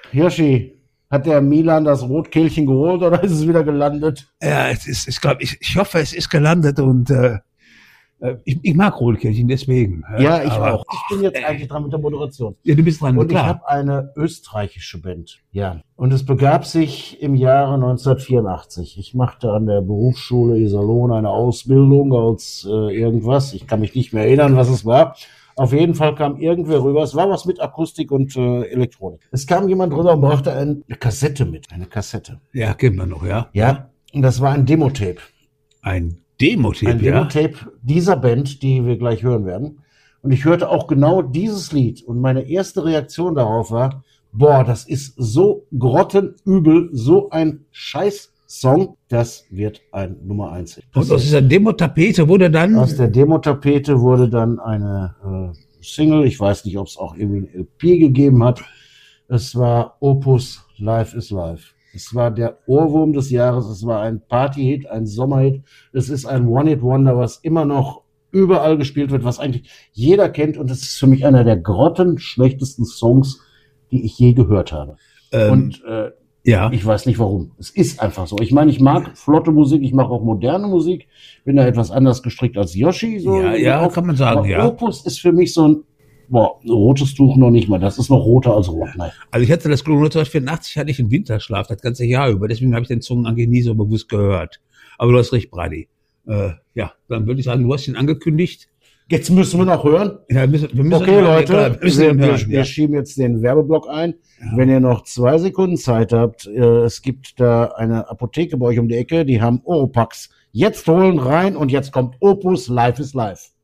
Hirschi, hat der Milan das Rotkehlchen geholt oder ist es wieder gelandet? Ja, ich hoffe, es ist gelandet und ich mag Rotkehlchen, deswegen. Ja, ich auch. Ich bin jetzt eigentlich dran mit der Moderation. Ja, du bist dran, und klar. Ich habe eine österreichische Band. Ja. Und es begab sich im Jahre 1984. Ich machte an der Berufsschule Iserlohn eine Ausbildung als irgendwas. Ich kann mich nicht mehr erinnern, was es war. Auf jeden Fall kam irgendwer rüber. Es war was mit Akustik und Elektronik. Es kam jemand rüber und brachte eine Kassette mit. Eine Kassette. Ja, kennen wir noch, ja. Ja, und das war ein Demotape. Ein Demotape, Ein Demotape dieser Band, die wir gleich hören werden. Und ich hörte auch genau dieses Lied. Und meine erste Reaktion darauf war, boah, das ist so grottenübel, so ein Scheiß-Song. Das wird ein Nummer 1. Und aus dieser Demo-Tapete wurde dann... Aus der Demo-Tapete wurde dann eine Single. Ich weiß nicht, ob es auch irgendwie ein LP gegeben hat. Es war Opus Life is Life. Es war der Ohrwurm des Jahres. Es war ein Party-Hit, ein Sommerhit. Es ist ein One-Hit-Wonder, was immer noch überall gespielt wird, was eigentlich jeder kennt. Und es ist für mich einer der grottenschlechtesten Songs, die ich je gehört habe. Ja. Ich weiß nicht warum. Es ist einfach so. Ich meine, ich mag flotte Musik, ich mag auch moderne Musik. Bin da etwas anders gestrickt als Yoshi. So ja, kann man sagen, aber ja. Opus ist für mich so ein rotes Tuch noch nicht mal. Das ist noch roter als rot. Nein. Also ich hatte das Glück, 1984 hatte ich einen Winterschlaf, das ganze Jahr über. Deswegen habe ich den Song eigentlich nie so bewusst gehört. Aber du hast recht, Brady. Ja, dann würde ich sagen, du hast ihn angekündigt. Jetzt müssen wir noch hören. Ja, wir müssen okay, hören, Leute, klar, wir schieben jetzt den Werbeblock ein. Ja. Wenn ihr noch 2 Sekunden Zeit habt, es gibt da eine Apotheke bei euch um die Ecke, die haben Oropax. Jetzt holen rein und jetzt kommt Opus Life is Life.